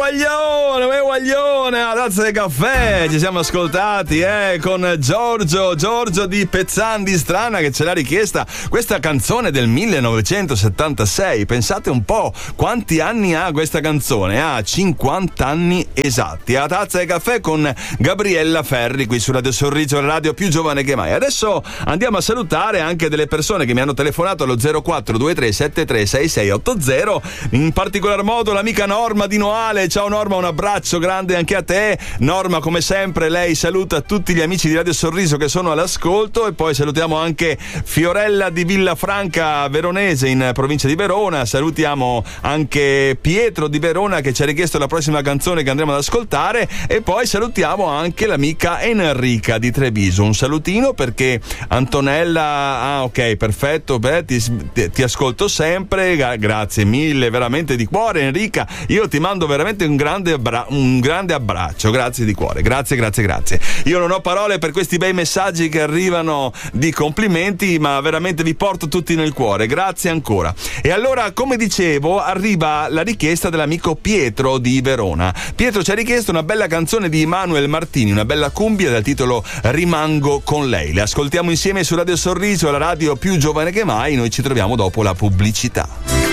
guaglione, la tazza di caffè. Ci siamo ascoltati con Giorgio di Pezzandi Strana, che ce l'ha richiesta questa canzone del 1976. Pensate un po' quanti anni ha questa canzone. Ha 50 anni esatti. La tazza di caffè con Gabriella Ferri qui su Radio Sorriso, la radio più giovane che mai. Adesso andiamo a salutare anche delle persone che mi hanno telefonato allo 0423 73 6680, in particolar modo l'amica Norma di Noale. Ciao Norma, un abbraccio grande anche a te. Norma, come sempre, lei saluta tutti gli amici di Radio Sorriso che sono all'ascolto, e poi salutiamo anche Fiorella di Villafranca Veronese in provincia di Verona. Salutiamo anche Pietro di Verona che ci ha richiesto la prossima canzone che andremo ad ascoltare, e poi salutiamo anche l'amica Enrica di Treviso. Un salutino perché Antonella, ok, perfetto, ti ascolto sempre, grazie mille veramente di cuore Enrica, io ti mando veramente un grande abbraccio, grazie di cuore, grazie. Io non ho parole per questi bei messaggi che arrivano di complimenti, ma veramente vi porto tutti nel cuore, grazie ancora. E allora, come dicevo, arriva la richiesta dell'amico Pietro di Verona. Pietro ci ha richiesto una bella canzone di Emanuele Martini, una bella cumbia dal titolo Rimango con lei. Le ascoltiamo insieme su Radio Sorriso, la radio più giovane che mai. Noi ci troviamo dopo la pubblicità.